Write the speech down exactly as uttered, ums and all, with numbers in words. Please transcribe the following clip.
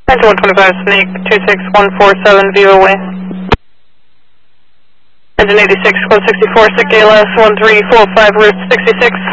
one twenty-five Snake, two six one four seven, Viva Way. Engine eighty-six, code sixty-four, Sick A L S, one three four five, Route sixty-six.